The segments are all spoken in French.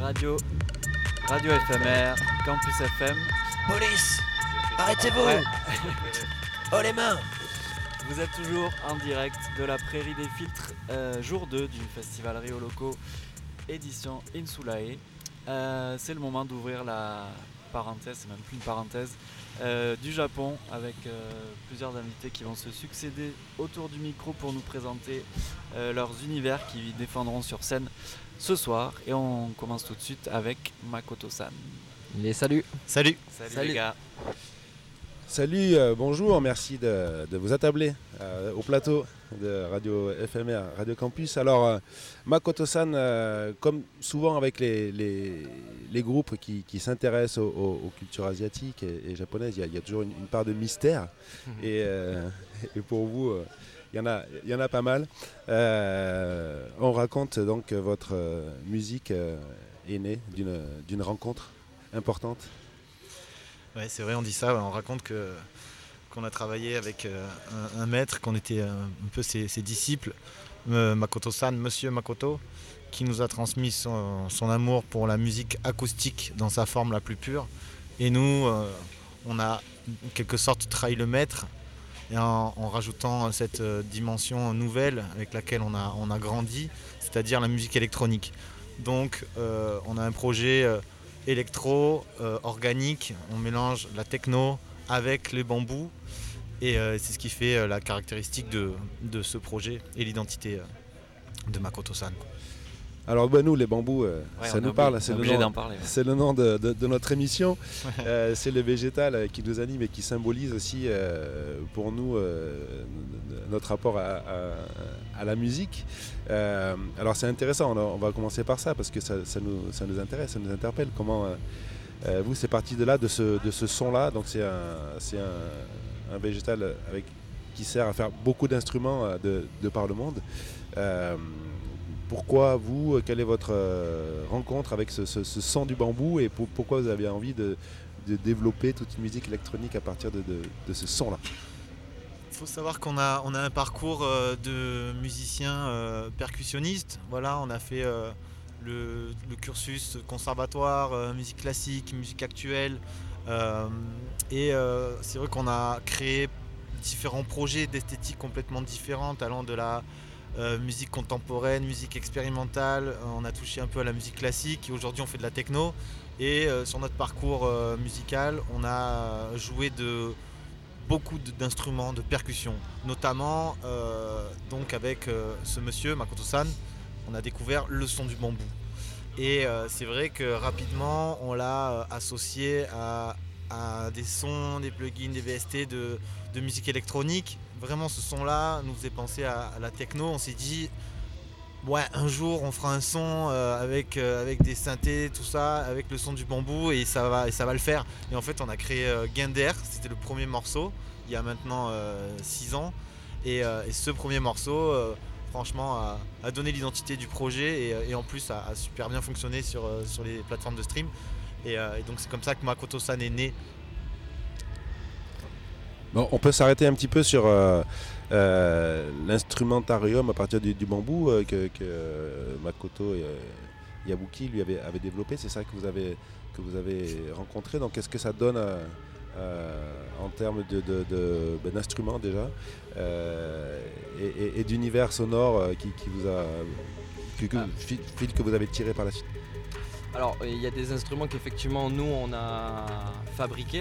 Radio éphémère, Campus FM. Police, arrêtez-vous. Ouais. Oh les mains. Vous êtes toujours en direct de la Prairie des Filtres, jour 2 du festival Rio Loco, édition Insulae. C'est le moment d'ouvrir la parenthèse, c'est même plus une parenthèse, du Japon avec plusieurs invités qui vont se succéder autour du micro pour nous présenter leurs univers qui défendront sur scène ce soir. Et on commence tout de suite avec Makoto-san. Salut. Salut les gars. Salut, bonjour, merci de vous attabler au plateau de Radio éphémère, Radio Campus. Alors, Makoto-san, comme souvent avec les groupes qui s'intéressent aux cultures asiatiques et japonaises, il y a toujours une part de mystère. Et pour vous, il y en a pas mal. On raconte donc votre musique est née d'une rencontre importante. Ouais, c'est vrai, on dit ça, on raconte qu'on a travaillé avec un maître, qu'on était un peu ses disciples, Makoto-san, Monsieur Makoto, qui nous a transmis son amour pour la musique acoustique dans sa forme la plus pure. Et nous, on a en quelque sorte trahi le maître, et en rajoutant cette dimension nouvelle avec laquelle on a grandi, c'est-à-dire la musique électronique. Donc on a un projet électro, organique, on mélange la techno avec les bambous et c'est ce qui fait la caractéristique de ce projet et l'identité de Makoto-san. Alors nous les bambous, ça nous parle, c'est le nom de notre émission. C'est le végétal qui nous anime et qui symbolise aussi pour nous notre rapport à la musique. Alors c'est intéressant, on va commencer par ça parce que ça nous intéresse, ça nous interpelle. Comment vous c'est parti de là, de ce son-là. Donc c'est un végétal qui sert à faire beaucoup d'instruments de par le monde. Pourquoi vous, quelle est votre rencontre avec ce son du bambou et pourquoi vous avez envie de développer toute une musique électronique à partir de ce son-là? Il faut savoir qu'on a un parcours de musicien percussionniste. Voilà, on a fait le cursus conservatoire, musique classique, musique actuelle. Et c'est vrai qu'on a créé différents projets d'esthétique complètement différentes, allant de la musique contemporaine, musique expérimentale, on a touché un peu à la musique classique et aujourd'hui on fait de la techno et sur notre parcours musical on a joué beaucoup d'instruments de percussion, notamment donc avec ce monsieur Makoto-san on a découvert le son du bambou et c'est vrai que rapidement on l'a associé à des sons, des plugins, des VST de musique électronique. Vraiment ce son là nous faisait penser à la techno. On s'est dit ouais un jour on fera un son avec des synthés, tout ça, avec le son du bambou et ça va le faire. Et en fait on a créé Gender, c'était le premier morceau il y a maintenant 6 ans et ce premier morceau franchement a donné l'identité du projet et en plus a super bien fonctionné sur les plateformes de stream. Et donc c'est comme ça que Makoto-san est né. Bon, on peut s'arrêter un petit peu sur l'instrumentarium à partir du bambou que Makoto Yabuki lui avait développé. C'est ça que vous avez rencontré. Donc qu'est-ce que ça donne en termes d'instruments déjà et d'univers sonore qui vous a fil que vous avez tiré par la suite? Alors il y a des instruments qu'effectivement nous on a fabriqués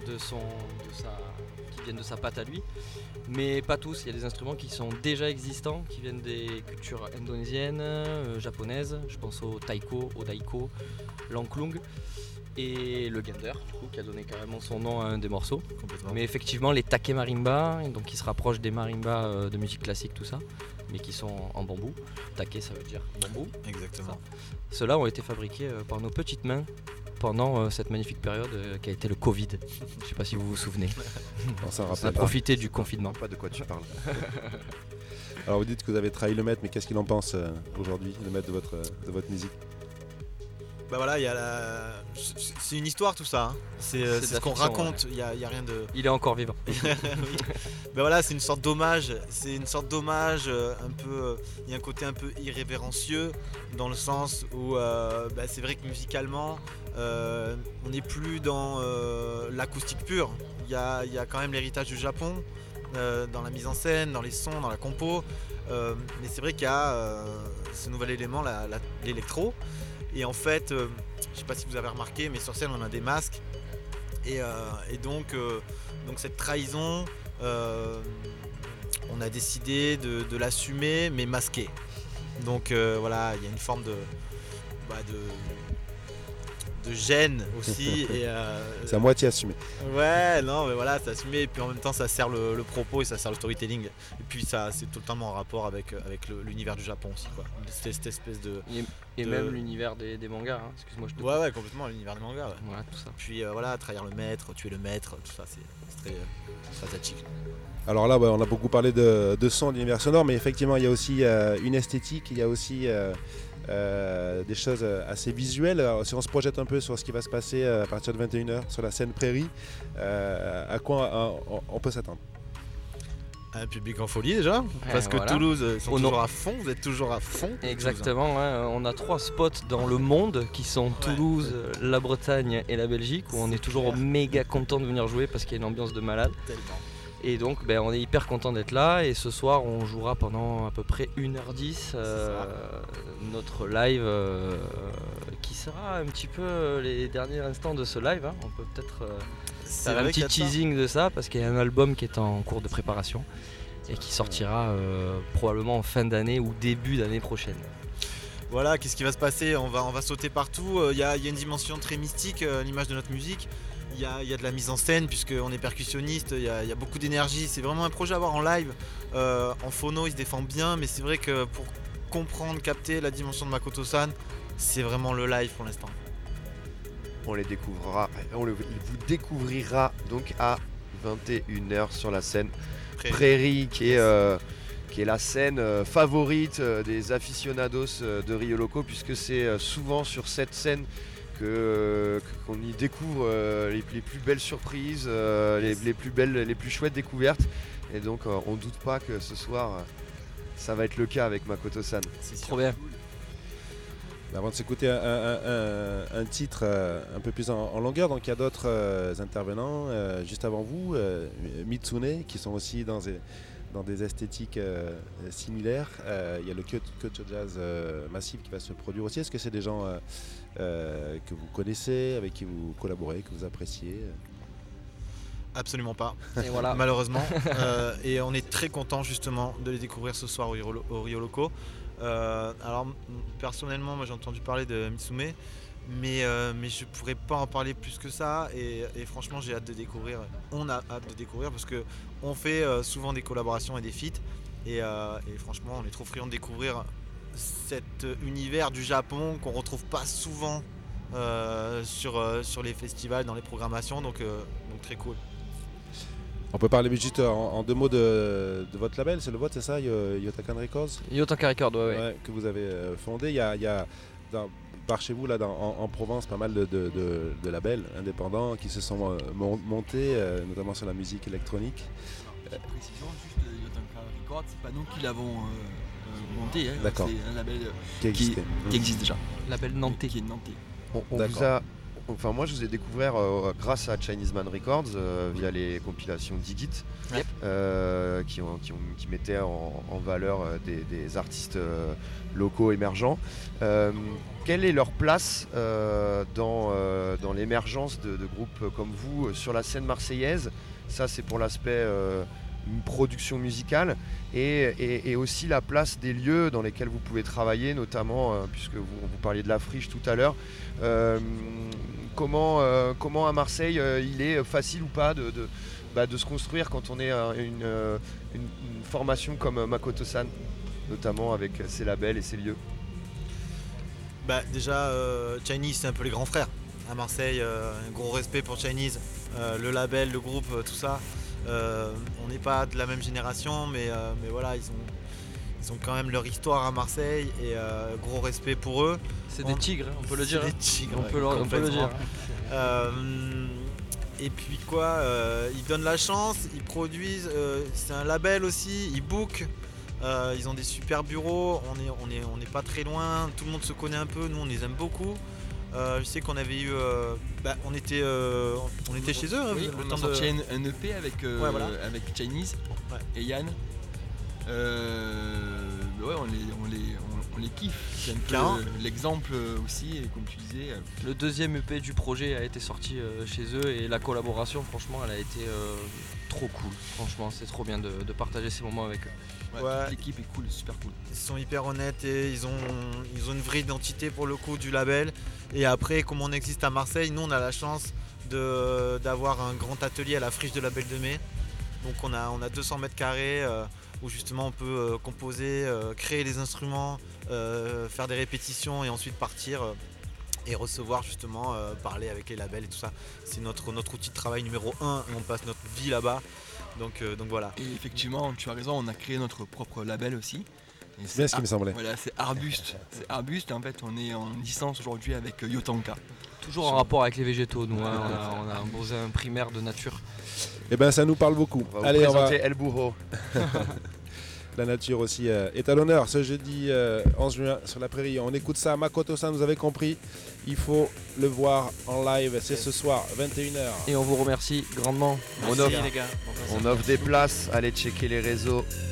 qui viennent de sa patte à lui, mais pas tous. Il y a des instruments qui sont déjà existants, qui viennent des cultures indonésiennes, japonaises. Je pense au taiko, au daiko, l'angklung et le gender, du coup, qui a donné carrément son nom à un des morceaux. Mais effectivement les take marimba, donc qui se rapprochent des marimbas de musique classique, tout ça, mais qui sont en bambou. Take ça veut dire bambou. Exactement. Ceux-là ont été fabriqués par nos petites mains pendant cette magnifique période qui a été le Covid. Je ne sais pas si vous vous souvenez. On a profité du confinement. Pas de quoi tu parles. Alors vous dites que vous avez trahi le maître, mais qu'est-ce qu'il en pense aujourd'hui, le maître de votre musique? Bah voilà, c'est une histoire tout ça. Hein. C'est de ce la qu'on fiction, raconte. Il y a rien de. Il est encore vivant. Oui. Ben voilà, c'est une sorte d'hommage. C'est une sorte d'hommage un peu. Il y a un côté un peu irrévérencieux dans le sens où c'est vrai que musicalement, on n'est plus dans l'acoustique pure. Il y a quand même l'héritage du Japon dans la mise en scène, dans les sons, dans la compo. Mais c'est vrai qu'il y a ce nouvel élément, l'électro. Et en fait, je sais pas si vous avez remarqué, mais sur scène on a des masques. Et donc cette trahison, on a décidé de l'assumer, mais masqué. Donc voilà, il y a une forme de gêne aussi. Et, C'est à moitié assumé. ouais, non, mais voilà, c'est assumé. Et puis en même temps, ça sert le propos et ça sert le storytelling. Et puis ça, c'est totalement en rapport avec l'univers du Japon aussi, quoi. Cette espèce de. Et même l'univers des mangas, hein. Excuse-moi, je te Ouais, complètement, l'univers des mangas. Ouais. Voilà, tout ça. Puis voilà, trahir le maître, tuer le maître, tout ça, c'est très sympathique. Alors là, on a beaucoup parlé de son, d'univers sonore, mais effectivement, il y a aussi une esthétique, il y a aussi des choses assez visuelles. Alors, si on se projette un peu sur ce qui va se passer à partir de 21h sur la scène Prairie, à quoi on peut s'attendre? Un public en folie déjà, parce que voilà. Toulouse, ils sont toujours à fond, vous êtes toujours à fond. Exactement, hein. On a 3 spots dans le monde qui sont Toulouse, la Bretagne et la Belgique, où on est toujours méga content de venir jouer parce qu'il y a une ambiance de malade. Tellement. Et donc on est hyper content d'être là, et ce soir on jouera pendant à peu près 1h10 notre live qui sera un petit peu les derniers instants de ce live, hein. On peut peut-être faire un petit teasing de ça, parce qu'il y a un album qui est en cours de préparation et qui sortira probablement en fin d'année ou début d'année prochaine. Voilà, qu'est-ce qui va se passer? On va sauter partout. Il y a une dimension très mystique à l'image de notre musique. Il y a de la mise en scène puisqu'on est percussionniste, il y a beaucoup d'énergie. C'est vraiment un projet à voir en live. En phono, il se défend bien, mais c'est vrai que pour comprendre, capter la dimension de Makoto-san, c'est vraiment le live pour l'instant. On vous découvrira donc à 21h sur la scène Prairie, qui est la scène favorite des aficionados de Rio Loco, puisque c'est souvent sur cette scène qu'on y découvre les plus belles surprises, les plus chouettes découvertes. Et donc on doute pas que ce soir ça va être le cas avec Makoto-san. C'est Trop bien. Avant de s'écouter un titre un peu plus en longueur, donc il y a d'autres intervenants juste avant vous, Mitsune, qui sont aussi dans des esthétiques similaires. Il y a le Kyoto Jazz Massive qui va se produire aussi. Est-ce que c'est des gens que vous connaissez, avec qui vous collaborez, que vous appréciez? Absolument pas, Et voilà. malheureusement. Et on est très content justement de les découvrir ce soir au Rio Loco. Alors personnellement, moi j'ai entendu parler de Mitsume, mais je pourrais pas en parler plus que ça. Et franchement, j'ai hâte de découvrir. On a hâte de découvrir parce que on fait souvent des collaborations et des feats. Et franchement, on est trop friands de découvrir cet univers du Japon qu'on retrouve pas souvent sur les festivals, dans les programmations. Donc très cool. On peut parler juste en 2 mots de votre label, c'est le vôtre, c'est ça, Yotakan Records? Yotakan Records, ouais. Que vous avez fondé. Il y a par chez vous, là, en Provence, pas mal de labels indépendants qui se sont montés, notamment sur la musique électronique. Précision, juste Yotakan Records, c'est pas nous qui l'avons monté, hein. D'accord. C'est un label Qui existait. qui existe déjà. Label nantais. Qui est nantais. Moi je vous ai découvert grâce à Chinese Man Records via les compilations Digit, Yep. qui mettaient en valeur des artistes locaux émergents. Quelle est leur place dans l'émergence de groupes comme vous sur la scène marseillaise? Ça c'est pour l'aspect production musicale, et aussi la place des lieux dans lesquels vous pouvez travailler, notamment puisque vous parliez de la friche tout à l'heure. Comment à Marseille il est facile ou pas de se construire quand on est une formation comme Makoto-san, notamment avec ses labels et ses lieux? Déjà, Chinese, c'est un peu les grands frères. À Marseille, un gros respect pour Chinese, le label, le groupe, tout ça. On n'est pas de la même génération, mais voilà, ils ont quand même leur histoire à Marseille et gros respect pour eux. C'est des tigres, on peut le dire. C'est des tigres, On peut le dire. Et puis quoi, ils donnent la chance, ils produisent, c'est un label aussi, ils bookent, ils ont des super bureaux, on n'est pas très loin, tout le monde se connaît un peu, nous on les aime beaucoup. Je sais qu'on avait eu, on était chez eux. Oui, le on temps a sorti un EP avec Chinese et Yann. On les kiffe. C'est un peu l'exemple aussi, et comme tu disais. Le deuxième EP du projet a été sorti chez eux et la collaboration, franchement, elle a été trop cool. Franchement, c'est trop bien de partager ces moments avec eux. Toute l'équipe est cool, super cool. Ils sont hyper honnêtes et ils ont une vraie identité pour le coup du label. Et après, comme on existe à Marseille, nous on a la chance d'avoir un grand atelier à la Friche de la Belle de Mai. Donc on a 200 mètres carrés où justement on peut composer, créer les instruments, faire des répétitions et ensuite partir et recevoir justement, parler avec les labels et tout ça. C'est notre outil de travail numéro 1 et on passe notre vie là-bas. Donc voilà. Et effectivement, tu as raison, on a créé notre propre label aussi. C'est bien ce qui me semblait. Voilà, c'est Arbuste. C'est Arbuste, en fait, on est en licence aujourd'hui avec Yotanka. Toujours en rapport avec les végétaux, nous. On a un voisin primaire de nature. Eh ben, ça nous parle beaucoup. On va Allez, vous présenter El Burro. La nature aussi est à l'honneur ce jeudi 11 juin sur la prairie. On écoute ça, Makoto-san, vous avez compris. Il faut le voir en live, c'est ce soir, 21h. Et on vous remercie grandement. Merci les gars. On offre des places, allez checker les réseaux.